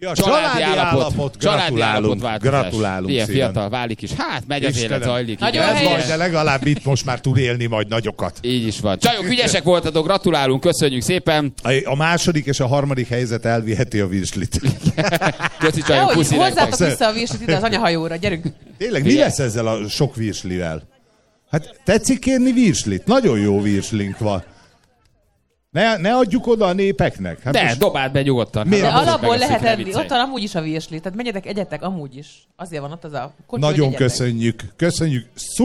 Ja, családi állapot. Gratulálunk Ilyen szépen. fiatal válik is. Hát megy az Istenem. élet, zajlik. Nagyon Ez helyes. baj, de legalább itt most már tud élni majd nagyokat. Így is van. Csajok, ügyesek voltatok, gratulálunk, köszönjük szépen. A második és a harmadik helyzet elviheti a virslit. Köszi csajok, Hogy puszi hozzátok nektek. vissza a virslit ide az anyahajóra, gyerünk. Tényleg, mi lesz ezzel a sok virslivel? Hát tetszik kérni virslit? Nagyon jó virslink van. Ne adjuk oda a népeknek. Hát De, most- dobáld be nyugodtan. Miért? De Hát, alapból megeszik, lehet ne enni, viccelj. ott van amúgy is a virsli. Tehát menjetek, egyetek amúgy is. Azért van ott az a kocsi, hogy Nagyon egyetek. köszönjük. Köszönjük.